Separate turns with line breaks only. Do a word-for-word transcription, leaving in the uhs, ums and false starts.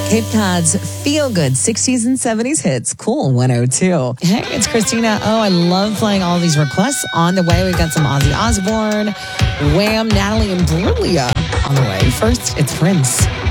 Cape Cod's feel-good sixties and seventies hits. Cool one oh two. Hey, it's Christina. Oh, I love playing all these requests. On the way, we've got some Ozzy Osbourne, Wham, Natalie Imbruglia on the way. First, it's Prince.